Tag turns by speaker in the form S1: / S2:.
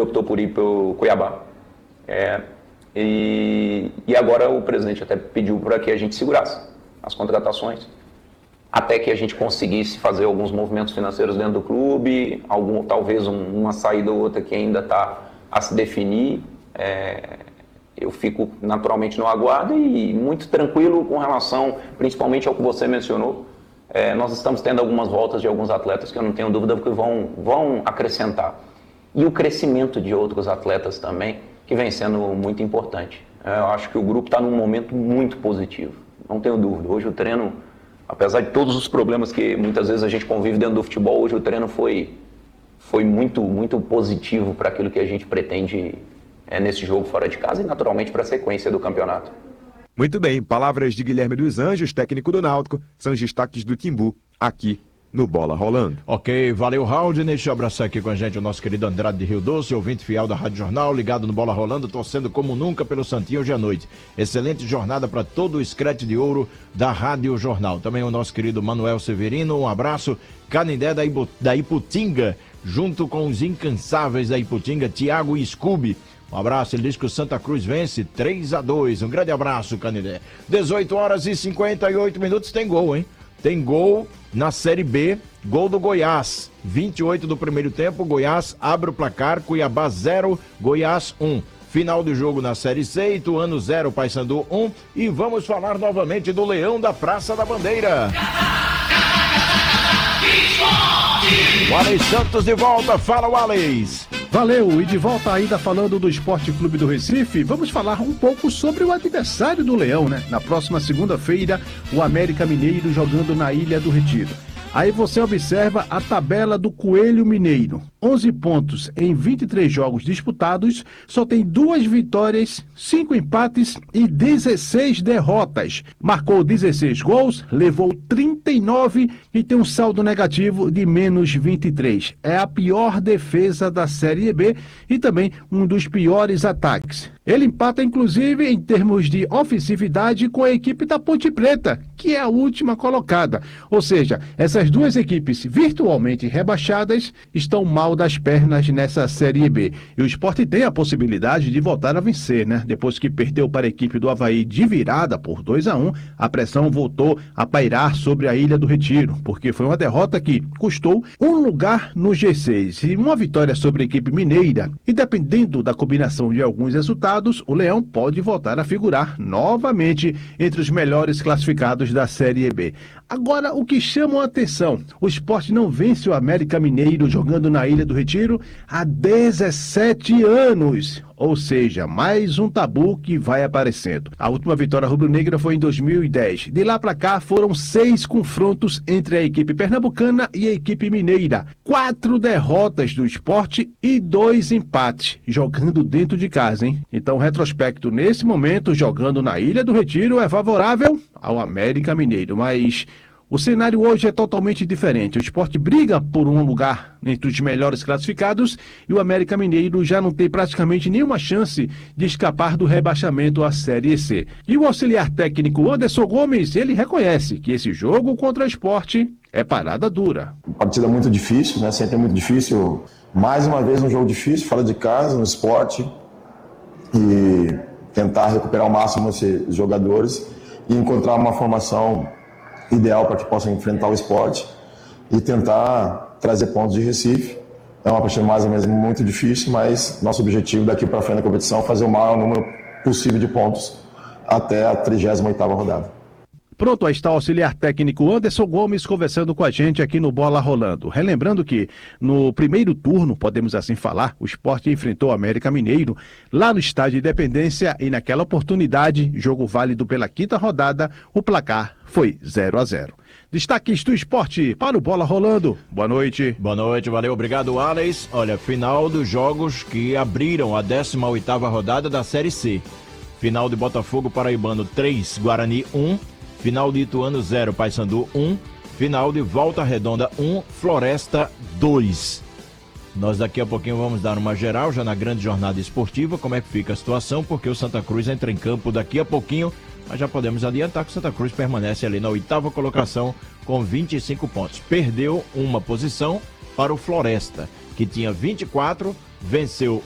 S1: optou por ir para o Cuiabá. E agora o presidente até pediu para que a gente segurasse as contratações, até que a gente conseguisse fazer alguns movimentos financeiros dentro do clube, talvez uma saída ou outra que ainda está a se definir. Eu fico naturalmente no aguardo e muito tranquilo com relação, principalmente ao que você mencionou. Nós estamos tendo algumas voltas de alguns atletas que eu não tenho dúvida que vão acrescentar. E o crescimento de outros atletas também, que vem sendo muito importante. Eu acho que o grupo está num momento muito positivo, não tenho dúvida. Hoje o treino, apesar de todos os problemas que muitas vezes a gente convive dentro do futebol, hoje o treino foi muito, muito positivo para aquilo que a gente pretende nesse jogo fora de casa e naturalmente para a sequência do campeonato.
S2: Muito bem, palavras de Guilherme dos Anjos, técnico do Náutico, são os destaques do Timbu aqui no Bola Rolando.
S3: Ok, valeu, Raul. Deixa eu abraçar aqui com a gente o nosso querido Andrade de Rio Doce, ouvinte fiel da Rádio Jornal, ligado no Bola Rolando, torcendo como nunca pelo Santinho hoje à noite. Excelente jornada para todo o escrete de ouro da Rádio Jornal. Também o nosso querido Manuel Severino, um abraço. Canindé da Iputinga, junto com os incansáveis da Iputinga, Tiago e Scooby. Um abraço, ele diz que o Santa Cruz vence 3-2. Um grande abraço, Canindé. 18h58, tem gol, hein? Tem gol na Série B, gol do Goiás. 28 do primeiro tempo, Goiás abre o placar, Cuiabá 0, Goiás 1. Final do jogo na Série C, Ituano 0, Paysandu 1. E vamos falar novamente do Leão da Praça da Bandeira. Wallace Santos de volta, fala Wallace.
S4: Valeu, e de volta ainda falando do Esporte Clube do Recife, vamos falar um pouco sobre o adversário do Leão, né? Na próxima segunda-feira, o América Mineiro jogando na Ilha do Retiro. Aí você observa a tabela do Coelho Mineiro. 11 pontos em 23 jogos disputados, só tem 2 vitórias, 5 empates e 16 derrotas. Marcou 16 gols, levou 39 e tem um saldo negativo de menos 23. É a pior defesa da Série B e também um dos piores ataques. Ele empata, inclusive, em termos de ofensividade com a equipe da Ponte Preta, que é a última colocada. Ou seja, essas duas equipes virtualmente rebaixadas estão mal das pernas nessa Série B. E o Sport tem a possibilidade de voltar a vencer, né? Depois que perdeu para a equipe do Avaí de virada por 2-1, a pressão voltou a pairar sobre a Ilha do Retiro, porque foi uma derrota que custou um lugar no G6 e uma vitória sobre a equipe mineira. E dependendo da combinação de alguns resultados, o Leão pode voltar a figurar novamente entre os melhores classificados da Série B. Agora, o que chama a atenção, o Sport não vence o América Mineiro jogando na Ilha do Retiro há 17 anos. Ou seja, mais um tabu que vai aparecendo. A última vitória rubro-negra foi em 2010. De lá para cá foram 6 confrontos entre a equipe pernambucana e a equipe mineira. 4 derrotas do Sport e 2 empates, jogando dentro de casa, hein? Então o retrospecto nesse momento, jogando na Ilha do Retiro, é favorável ao América Mineiro, mas o cenário hoje é totalmente diferente. O Sport briga por um lugar entre os melhores classificados e o América Mineiro já não tem praticamente nenhuma chance de escapar do rebaixamento à Série C. E o auxiliar técnico Anderson Gomes, ele reconhece que esse jogo contra o Sport é parada dura.
S5: Partida muito difícil, né? Sempre é muito difícil. Mais uma vez um jogo difícil, fora de casa, no Sport. E tentar recuperar ao máximo esses jogadores e encontrar uma formação ideal para que possam enfrentar o Sport e tentar trazer pontos de Recife. É uma partida mais ou menos muito difícil, mas nosso objetivo daqui para frente da competição é fazer o maior número possível de pontos até a 38ª rodada.
S4: Pronto, aí está o auxiliar técnico Anderson Gomes conversando com a gente aqui no Bola Rolando. Relembrando que no primeiro turno, podemos assim falar, o Sport enfrentou o América Mineiro lá no Estádio Independência e naquela oportunidade, jogo válido pela 5ª rodada, o placar foi 0-0. Destaques do esporte para o Bola Rolando. Boa noite.
S3: Boa noite, valeu, obrigado, Wallace. Olha, final dos jogos que abriram a 18ª rodada da Série C. Final de Botafogo Paraibano 3, Guarani 1. Final de Ituano 0, Paysandu 1. Final de Volta Redonda 1, Floresta 2. Nós daqui a pouquinho vamos dar uma geral, já na grande jornada esportiva, como é que fica a situação, porque o Santa Cruz entra em campo daqui a pouquinho, mas já podemos adiantar que o Santa Cruz permanece ali na 8ª colocação com 25 pontos. Perdeu uma posição para o Floresta, que tinha 24, venceu